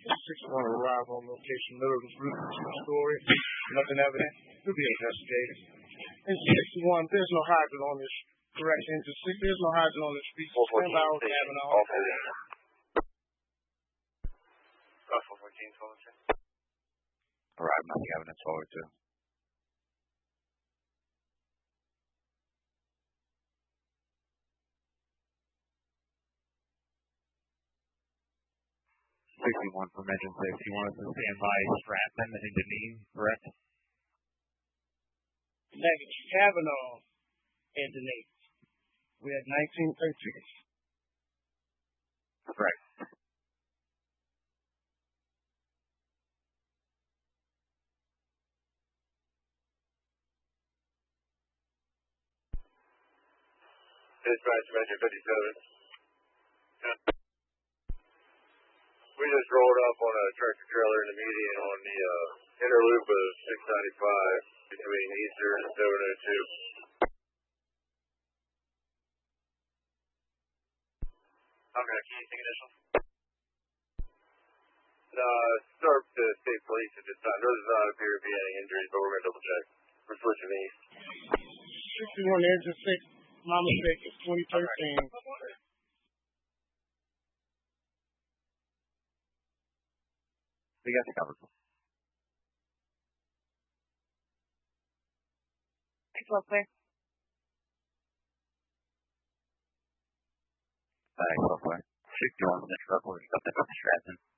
61 arrive on location, middle of the roof, two-story. Nothing evident. To be investigated. Engine 61, there's no hydrant on this. Correct, engine 6, there's no hydrant on this street. Stand by with cabin off. Russell 14, 12. Arrive, not the evidence forward to. "61 for Mention 61 is to stand by Stratton and Deneen, correct?" Negative. Kavanaugh and Deneen. We had 1913. Correct. Dispatch Mention 57. We just rolled up on a tractor trailer in the median on the inner loop of 695 between Eastern and 702. Okay, can you take initials? Start the state police at this time. There does not appear to be any injuries, but we're going to double check. We're switching east. 61 engine 6, my mistake, it's 2013. We got the cover. It's well clear. Well clear. 61 for the truck, we're up to Stratton.